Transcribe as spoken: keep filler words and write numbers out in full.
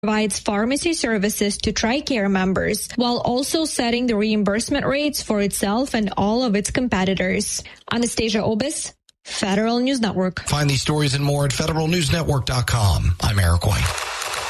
provides pharmacy services to TRICARE members while also setting the reimbursement rates for itself and all of its competitors. Anastasia Obis, Federal News Network. Find these stories and more at federal news network dot com. I'm Eric White.